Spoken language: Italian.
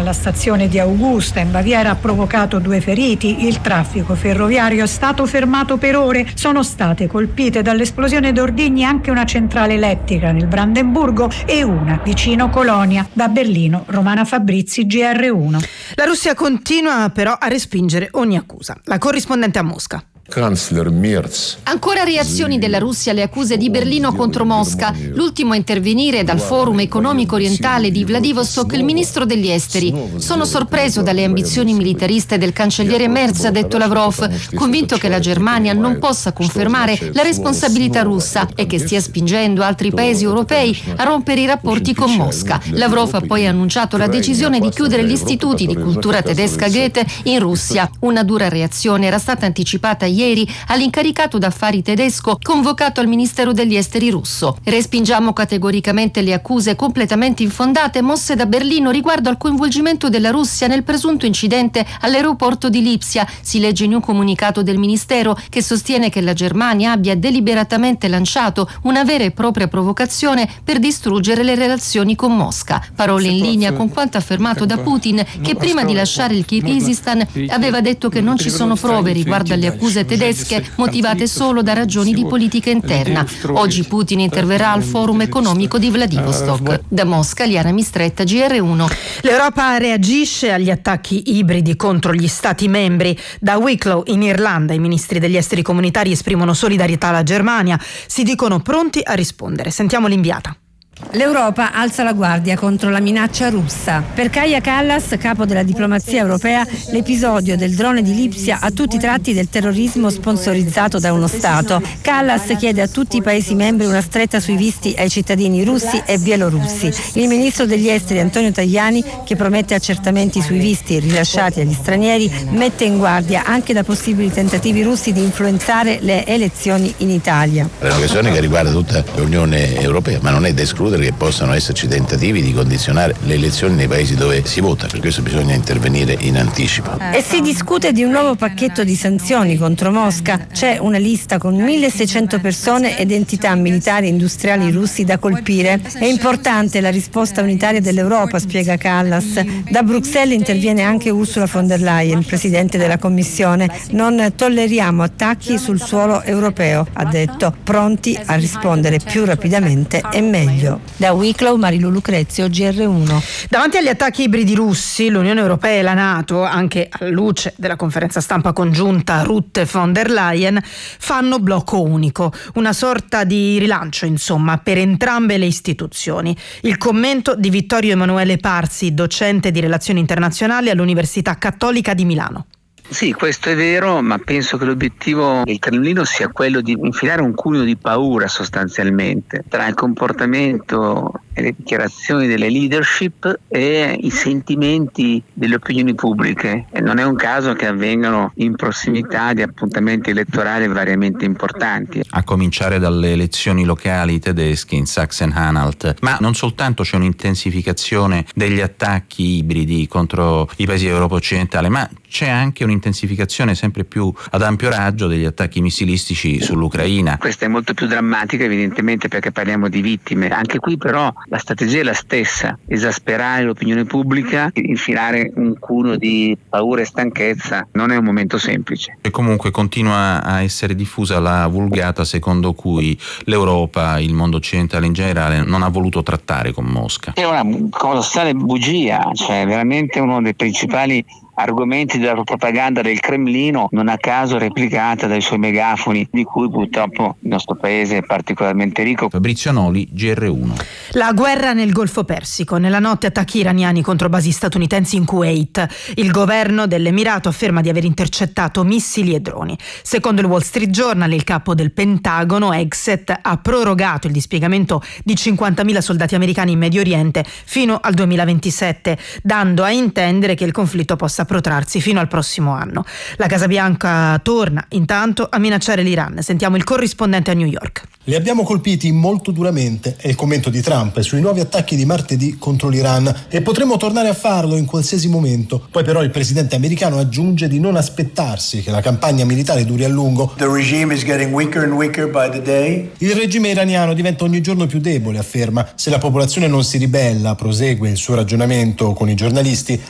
alla stazione di Augusta in Baviera ha provocato 2 feriti. Il traffico ferroviario è stato fermato per ore. Sono state colpite dall'esplosione d'ordigni anche una centrale elettrica nel Brandeburgo e una vicino Colonia. Da Berlino, Romana Fabrizi, GR1. La Russia continua però a respingere ogni accusa. La corrispondente a Mosca. Ancora reazioni della Russia alle accuse di Berlino contro Mosca. L'ultimo a intervenire dal Forum economico orientale di Vladivostok, il ministro degli esteri. Sono sorpreso dalle ambizioni militariste del cancelliere Merz, ha detto Lavrov, convinto che la Germania non possa confermare la responsabilità russa e che stia spingendo altri paesi europei a rompere i rapporti con Mosca. Lavrov ha poi annunciato la decisione di chiudere gli istituti di cultura tedesca Goethe in Russia. Una dura reazione era stata anticipata ieri all'incaricato d'affari tedesco convocato al Ministero degli Esteri russo. Respingiamo categoricamente le accuse completamente infondate mosse da Berlino riguardo al coinvolgimento della Russia nel presunto incidente all'aeroporto di Lipsia, si legge in un comunicato del Ministero che sostiene che la Germania abbia deliberatamente lanciato una vera e propria provocazione per distruggere le relazioni con Mosca. Parole in linea con quanto affermato da Putin, che prima di lasciare il Kirghizistan aveva detto che non ci sono prove riguardo alle accuse tedesche motivate solo da ragioni di politica interna. Oggi Putin interverrà al Forum economico di Vladivostok. Da Mosca, Liana Mistretta, GR1. L'Europa reagisce agli attacchi ibridi contro gli Stati membri. Da Wicklow in Irlanda i ministri degli esteri comunitari esprimono solidarietà alla Germania, si dicono pronti a rispondere. Sentiamo l'inviata. L'Europa alza la guardia contro la minaccia russa. Per Kaja Kallas, capo della diplomazia europea, l'episodio del drone di Lipsia ha tutti i tratti del terrorismo sponsorizzato da uno Stato. Kallas chiede a tutti i Paesi membri una stretta sui visti ai cittadini russi e bielorussi. Il ministro degli esteri Antonio Tajani, che promette accertamenti sui visti rilasciati agli stranieri, mette in guardia anche da possibili tentativi russi di influenzare le elezioni in Italia. È una questione che riguarda tutta l'Unione Europea, ma non è da escludere che possano esserci tentativi di condizionare le elezioni nei paesi dove si vota, per questo bisogna intervenire in anticipo. E si discute di un nuovo pacchetto di sanzioni contro Mosca. C'è una lista con 1.600 persone ed entità militari e industriali russi da colpire. È importante la risposta unitaria dell'Europa, spiega Kallas. Da Bruxelles interviene anche Ursula von der Leyen, presidente della Commissione. Non tolleriamo attacchi sul suolo europeo, ha detto, pronti a rispondere più rapidamente e meglio. Da Wicklow, Marilu Lucrezio, GR1. Davanti agli attacchi ibridi russi, l'Unione Europea e la NATO, anche alla luce della conferenza stampa congiunta Rutte-von der Leyen, fanno blocco unico, una sorta di rilancio, insomma, per entrambe le istituzioni. Il commento di Vittorio Emanuele Parsi, docente di relazioni internazionali all'Università Cattolica di Milano. Sì, questo è vero, ma penso che l'obiettivo del Cremlino sia quello di infilare un cuneo di paura sostanzialmente tra il comportamento e le dichiarazioni delle leadership e i sentimenti delle opinioni pubbliche. E non è un caso che avvengano in prossimità di appuntamenti elettorali variamente importanti. A cominciare dalle elezioni locali tedesche in Sachsen-Anhalt, ma non soltanto c'è un'intensificazione degli attacchi ibridi contro i paesi d'Europa occidentale, ma c'è anche un'intensificazione sempre più ad ampio raggio degli attacchi missilistici sull'Ucraina. Questa è molto più drammatica evidentemente perché parliamo di vittime. Anche qui però la strategia è la stessa: esasperare l'opinione pubblica, infilare un cuneo di paura e stanchezza non è un momento semplice. E comunque continua a essere diffusa la vulgata secondo cui l'Europa, il mondo occidentale in generale, non ha voluto trattare con Mosca. È una colossale bugia, cioè veramente uno dei principali argomenti della propaganda del Cremlino, non a caso replicata dai suoi megafoni, di cui purtroppo il nostro paese è particolarmente ricco. Fabrizio Noli, GR1. La guerra nel Golfo Persico. Nella notte attacchi iraniani contro basi statunitensi in Kuwait. Il governo dell'Emirato afferma di aver intercettato missili e droni. Secondo il Wall Street Journal, il capo del Pentagono, Hegseth, ha prorogato il dispiegamento di 50.000 soldati americani in Medio Oriente fino al 2027, dando a intendere che il conflitto possa protrarsi fino al prossimo anno. La Casa Bianca torna intanto a minacciare l'Iran. Sentiamo il corrispondente a New York. Li abbiamo colpiti molto duramente, è il commento di Trump sui nuovi attacchi di martedì contro l'Iran, e potremo tornare a farlo in qualsiasi momento. Poi però il presidente americano aggiunge di non aspettarsi che la campagna militare duri a lungo. The regime is getting weaker and weaker by the day. Il regime iraniano diventa ogni giorno più debole, afferma. Se la popolazione non si ribella, prosegue il suo ragionamento con i giornalisti,